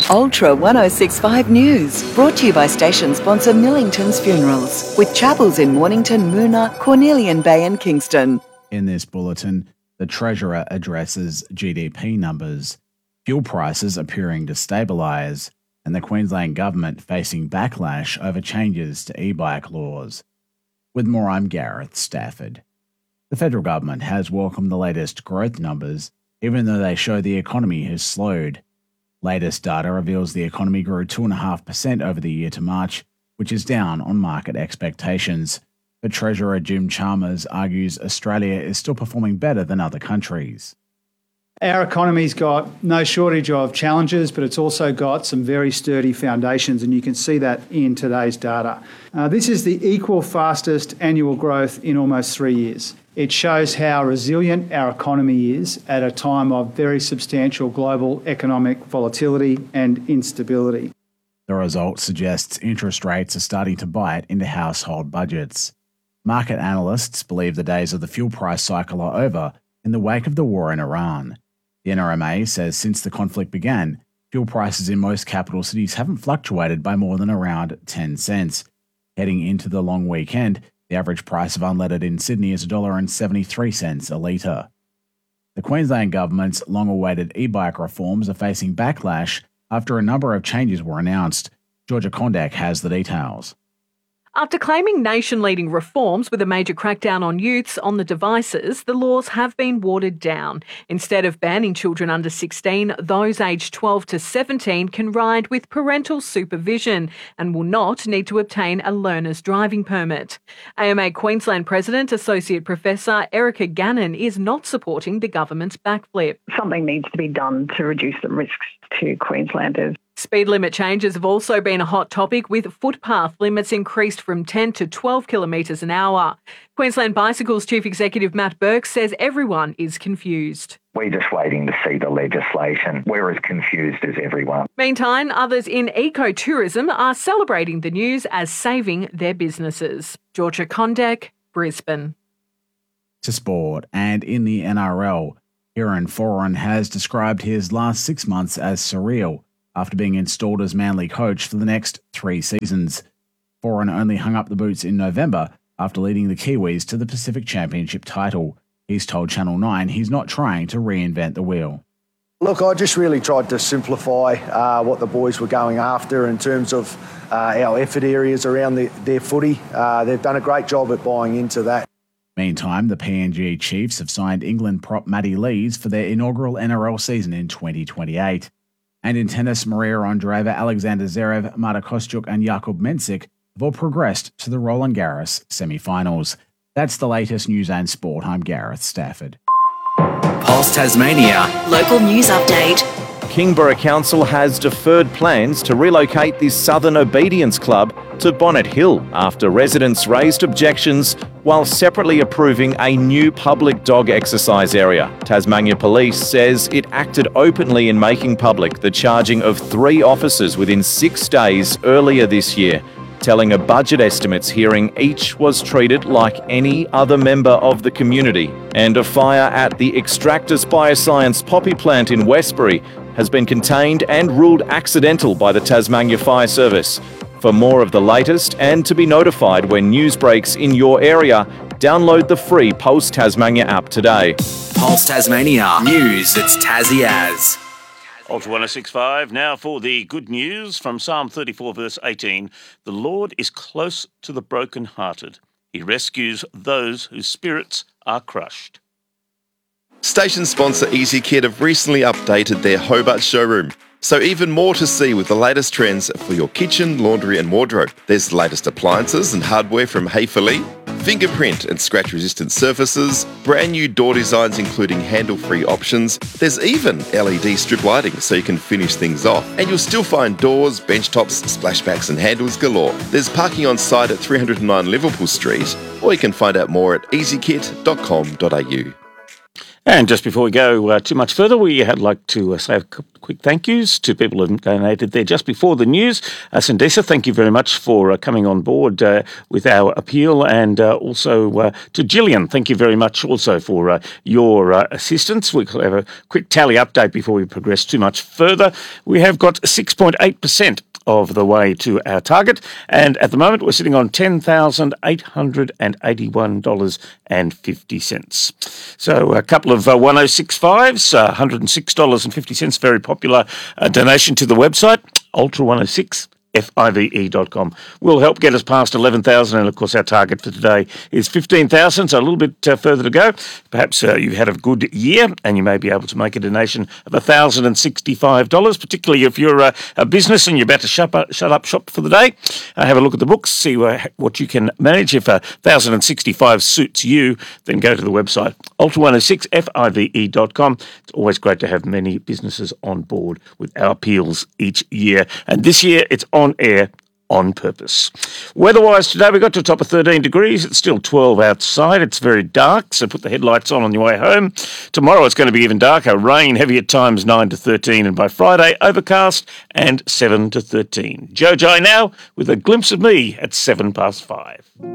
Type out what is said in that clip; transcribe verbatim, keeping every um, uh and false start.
Ultra one oh six point five News, brought to you by station sponsor Millington's Funerals, with chapels in Mornington, Moona, Cornelian Bay and Kingston. In this bulletin, the Treasurer addresses G D P numbers, fuel prices appearing to stabilise, and the Queensland Government facing backlash over changes to e-bike laws. With more, I'm Gareth Stafford. The federal government has welcomed the latest growth numbers, even though they show the economy has slowed. Latest data reveals the economy grew two point five percent over the year to March, which is down on market expectations. But Treasurer Jim Chalmers argues Australia is still performing better than other countries. Our economy's got no shortage of challenges, but it's also got some very sturdy foundations, and you can see that in today's data. Uh, this is the equal fastest annual growth in almost three years. It shows how resilient our economy is at a time of very substantial global economic volatility and instability. The result suggests interest rates are starting to bite into household budgets. Market analysts believe the days of the fuel price cycle are over in the wake of the war in Iran. The N R M A says since the conflict began, fuel prices in most capital cities haven't fluctuated by more than around ten cents. Heading into the long weekend, the average price of unleaded in Sydney is one dollar seventy-three a litre. The Queensland Government's long-awaited e-bike reforms are facing backlash after a number of changes were announced. Georgia Kondek has the details. After claiming nation-leading reforms with a major crackdown on youths on the devices, the laws have been watered down. Instead of banning children under sixteen, those aged twelve to seventeen can ride with parental supervision and will not need to obtain a learner's driving permit. A M A Queensland President, Associate Professor Erica Gannon, is not supporting the government's backflip. Something needs to be done to reduce the risks to Queenslanders. Speed limit changes have also been a hot topic, with footpath limits increased from ten to twelve kilometres an hour. Queensland Bicycles Chief Executive Matt Burke says everyone is confused. We're just waiting to see the legislation. We're as confused as everyone. Meantime, others in ecotourism are celebrating the news as saving their businesses. Georgia Kondek, Brisbane. To sport, and in the N R L, Kieran Foran has described his last six months as surreal after being installed as Manly coach for the next three seasons. Foran only hung up the boots in November after leading the Kiwis to the Pacific Championship title. He's told Channel nine he's not trying to reinvent the wheel. Look, I just really tried to simplify uh, what the boys were going after in terms of uh, our effort areas around the, their footy. Uh, they've done a great job at buying into that. Meantime, the P N G Chiefs have signed England prop Matty Lees for their inaugural N R L season in twenty twenty-eight. And in tennis, Maria Andreeva, Alexander Zverev, Marta Kostyuk and Jakub Mensik have all progressed to the Roland Garros semi-finals. That's the latest news and sport. I'm Gareth Stafford. Pulse Tasmania. Local news update. Kingborough Council has deferred plans to relocate the Southern Obedience Club to Bonnet Hill after residents raised objections while separately approving a new public dog exercise area. Tasmania Police says it acted openly in making public the charging of three officers within six days earlier this year, telling a budget estimates hearing each was treated like any other member of the community. And a fire at the Extractus Bioscience poppy plant in Westbury has been contained and ruled accidental by the Tasmania Fire Service. For more of the latest and to be notified when news breaks in your area, download the free Pulse Tasmania app today. Pulse Tasmania. News that's Tassie as. Ultra one oh six point five, now for the good news from Psalm thirty-four verse eighteen. The Lord is close to the brokenhearted. He rescues those whose spirits are crushed. Station sponsor EasyKit have recently updated their Hobart showroom. So even more to see with the latest trends for your kitchen, laundry and wardrobe. There's the latest appliances and hardware from Hayfully, fingerprint and scratch-resistant surfaces, brand new door designs including handle-free options. There's even L E D strip lighting so you can finish things off. And you'll still find doors, bench tops, splashbacks and handles galore. There's parking on site at three oh nine Liverpool Street, or you can find out more at easy kit dot com dot a u. And just before we go uh, too much further, we would like to uh, say a quick thank yous to people who have donated there just before the news. Uh, Sandesa, thank you very much for uh, coming on board uh, with our appeal, and uh, also uh, to Gillian, thank you very much also for uh, your uh, assistance. We'll have a quick tally update before we progress too much further. We have got six point eight percent of the way to our target, and at the moment we're sitting on ten thousand eight hundred eighty-one dollars and fifty cents. So a couple of uh, one oh six fives, uh, one hundred six dollars and fifty cents, very popular uh, donation to the website, Ultra one oh six. F I V E dot com will help get us past eleven thousand, and of course our target for today is fifteen thousand, so a little bit uh, further to go. Perhaps uh, you've had a good year and you may be able to make a donation of one thousand sixty-five dollars, particularly if you're a, a business and you're about to shut up, shut up shop for the day. Uh, have a look at the books, see uh, what you can manage. If one thousand sixty-five suits you, then go to the website, Ultra one oh six F I V E dot com. It's always great to have many businesses on board with our appeals each year, and this year it's on on air on purpose. Weather-wise today, we got to a top of thirteen degrees. It's still twelve outside. It's very dark, so put the headlights on on your way home. Tomorrow it's going to be even darker. Rain heavy at times, nine to thirteen, and by Friday, overcast and seven to thirteen. Joe Jai now with a glimpse of me at seven past five.